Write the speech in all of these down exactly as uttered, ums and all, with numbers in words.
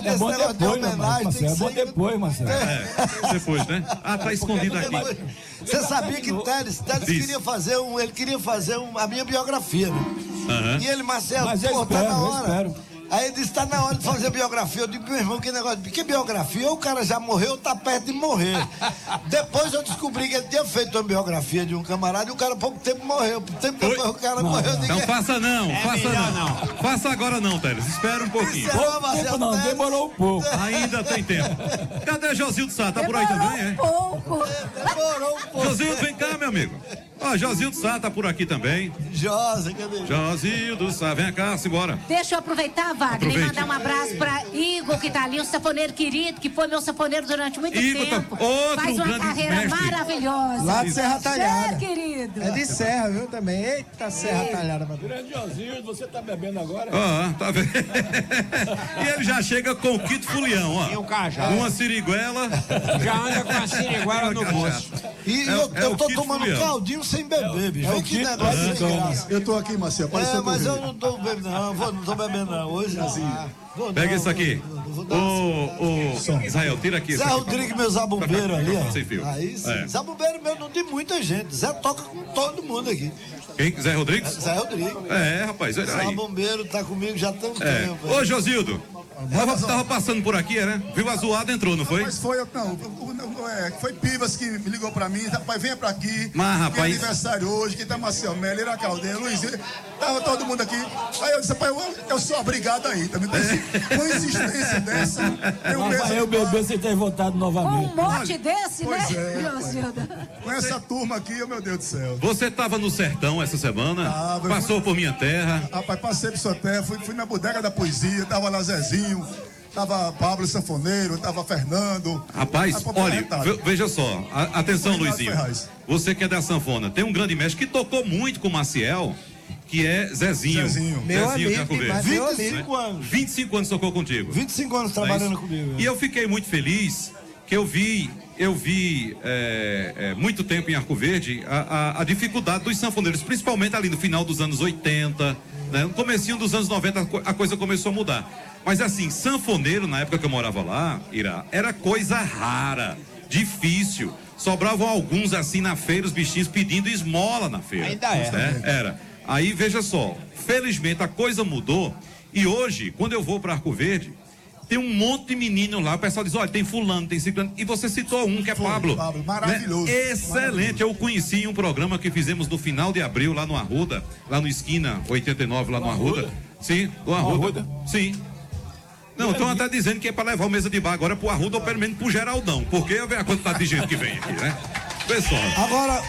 negócio desse negócio de homenagem. Tem que ser depois, Marcelo. É, depois, né? Ah, tá escondido aqui. Você sabia que Teres, Teres queria fazer um, ele queria fazer um, a minha biografia, né? Uhum. E ele, Marcelo, Mas eu pô, espero, tá na eu hora. espero. Aí ele disse, tá na hora de fazer biografia. Eu digo, meu irmão, que negócio, que biografia? Ou o cara já morreu ou tá perto de morrer. Depois eu descobri que ele tinha feito uma biografia de um camarada e o cara há pouco tempo morreu. Tempo depois o cara não, morreu. Não ninguém... faça não, É faça não. não. Faça agora não, Teres. Espera um pouquinho. Isso é, Marcelo, Tempo não, Teres. demorou um pouco. Ainda tem tempo. Cadê Josildo Sá? Tá por aí Demorou também, é? um pouco. Demorou um pouco. Josildo, vem cá, meu amigo. Ó, Josildo Sá tá por aqui também. Josa, cadê? Josildo Sá, vem cá, simbora. Deixa eu aproveitar, Wagner, Aproveite. e mandar um abraço pra Igor, que tá ali, um sanfoneiro querido, que foi meu sanfoneiro durante muito Igor tá- tempo. outro Faz uma grande carreira mestre. maravilhosa. Lá de Serra Talhada. É, querido. É de Serra, viu, também. Eita, Serra Talhada. Meu Deus. Grande Josildo, você tá bebendo agora? Ó, tá vendo? E ele já chega com o kit fulião, ó. E o cajado. Uma siriguela. Já anda com a siriguela no bolso. E É- eu, é eu o tô kit tomando fulião. caldinho sem beber, bicho. é o Vê que kit- negócio é, sem toma. graça. Eu tô aqui, Marcelo, É, apareceu mas eu comigo. não tô bebendo, não. Vou, não tô bebendo, não. Hoje não. Ah, vou Pega não, isso aqui. vou- vou dar uma- Ô, ô, Israel, tira aqui. Zé isso aqui. Rodrigues, meu zabumbeiro ali, ó. Sem fio. Aí sim. É. Zabumbeiro meu não tem muita gente. Zé toca com todo mundo aqui. Quem? Zé Rodrigues? Zé Rodrigues. É, rapaz, olha aí. Zabumbeiro tá comigo já tem um É. tempo. Ô, Josildo, tava, tava passando por aqui, né? Viu a zoada, entrou, não foi? Mas foi, eu- não, o- o- é, foi Pivas que me ligou pra mim, rapaz, venha pra aqui. Mas, que rapaz- é aniversário hoje, que tá Marcelo Melo, Ira Caldeira, Luizinho, tava todo mundo aqui. Aí eu disse, rapaz, eu, eu sou obrigado aí, também. Com esse- com insistência dessa, eu Mas mesmo. vai eu beber sem ter votado Com novamente. um monte desse, né, Pois é, rapaz. Josildo? Com essa turma aqui, oh, meu Deus do céu. Você tava no sertão essa semana? Tava, eu Passou por minha terra. Rapaz, passei por sua terra, fui, fui na bodega da poesia, tava lá Zezinho, tava Pablo Sanfoneiro, tava Fernando. Rapaz, A popular olha, retada. ve- veja só, a- atenção, Obrigado, Luizinho. Ferraz. Você que é da sanfona, tem um grande mestre que tocou muito com o Maciel, que é Zezinho. Zezinho. Meu Zezinho de amigo Arco Verde. demais. vinte Meu e cinco anos. vinte e cinco anos tocou contigo. vinte e cinco anos Não é trabalhando isso? comigo. E eu fiquei muito feliz que eu vi, eu vi é, é, muito tempo em Arco Verde a, a- a dificuldade dos sanfoneiros, principalmente ali no final dos anos oitenta, né? No comecinho dos anos noventa a co- a coisa começou a mudar. Mas assim, sanfoneiro na época que eu morava lá, Ira, era coisa rara, difícil. Sobravam alguns assim na feira, os bichinhos pedindo esmola na feira. Ainda é. né? Era. Aí veja só, felizmente a coisa mudou e hoje, quando eu vou para Arco Verde, tem um monte de meninos lá, o pessoal diz, olha, tem fulano, tem ciclano, e você citou um que é Foi, Pablo. Pablo, maravilhoso, Né? Excelente, maravilhoso. eu conheci em um programa que fizemos no final de abril lá no Arruda, lá no Esquina oitenta e nove, lá no, Arruda. Sim, no Arruda. Arruda? Sim. Não, estão até dizendo que é para levar o mesa de bar agora pro Arruda ou pelo menos pro Geraldão, porque eu vejo a quantidade de gente que vem aqui, né? Pessoal. Agora,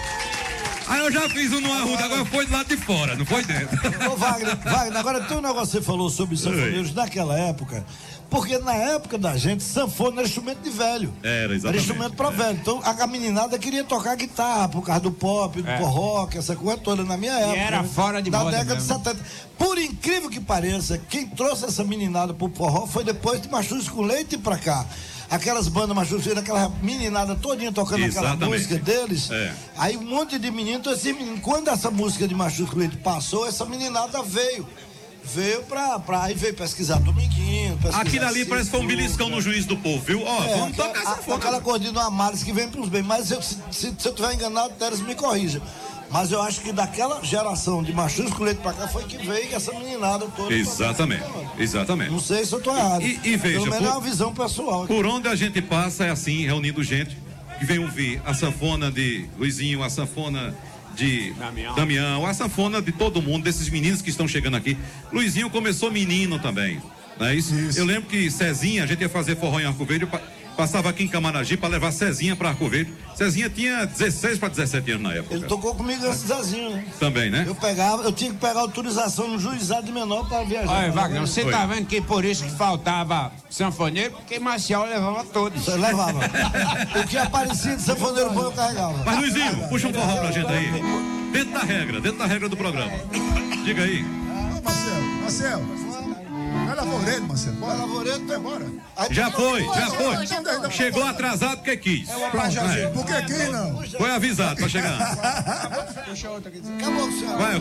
Aí eu já fiz um no Arruda, agora foi do lado de fora, não foi dentro. ô Wagner, Wagner, agora tem um negócio que você falou sobre sanfoneiros naquela época, porque na época da gente, sanfona era instrumento de velho. Era, exatamente. Era instrumento pra velho. Então a meninada queria tocar guitarra por causa do pop, do É. forró, que essa coisa toda na minha época. era né? fora de Da moda década mesmo. de setenta. Por incrível que pareça, quem trouxe essa meninada pro forró foi depois de Machus com Leite pra cá. Aquelas bandas Machus, aquela meninada todinha tocando aquela Exatamente. música deles. É. Aí um monte de menino, então esse menino, quando essa música de Machus com Leite passou, essa meninada veio. Veio pra, pra aí veio pesquisar Dominguinho. Pesquisar Aquilo ali parece que foi um Ciclo, beliscão né? no juiz do povo, viu? Ó, É, vamos aquela, tocar essa a- foto. aquela cordinha do Amares que vem pros bem. Mas eu, se, se, se eu tiver enganado, Teres me corrija. Mas eu acho que daquela geração de Machus com Leite pra cá foi que veio essa meninada toda. Exatamente, exatamente. Não sei se eu tô errado. E- e veja, Pelo menos por- é uma visão pessoal. Por onde a gente passa é assim, reunindo gente que vem ouvir a sanfona de Luizinho, a sanfona de Damião. Damião, a sanfona de todo mundo, desses meninos que estão chegando aqui. Luizinho começou menino também, não é isso? Isso. Eu lembro que Cezinha, a gente ia fazer forró em Arco Verde, eu pa- passava aqui em Camaragibe para levar Cezinha para Arco Verde. Cezinha tinha dezesseis para dezessete anos na época. Ele tocou comigo antes do Zezinho, né? Também, né? Eu pegava, eu tinha que pegar autorização no juizado de menor pra viajar. Olha, Wagner, você Oi. tá vendo que por isso que faltava sanfoneiro, porque Marcial levava todos. Você levava. O que aparecia de sanfoneiro bom eu carregava. Mas Luizinho, puxa um forró pra gente aí. Dentro da regra, dentro da regra do programa. Diga aí. Ah, Marcelo, Marcelo. Vai lá, Loureiro, Marcelo. Bora. Lavoreto, Vai embora. Aí Já pegou- foi, já Chegou, foi. chegou. Chegou atrasado porque quis. Pronto, É. por que aqui não? Foi avisado pra chegar. Acabou, senhor. Vai,